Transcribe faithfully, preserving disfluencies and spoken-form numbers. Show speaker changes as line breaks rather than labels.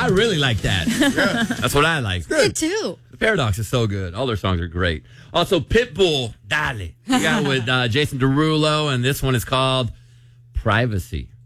really like that.
Yeah.
That's what I like.
Me too.
The Paradox is so good. All their songs are great. Also, Pitbull, Dale. We got with uh, Jason Derulo, and this one is called Privacy.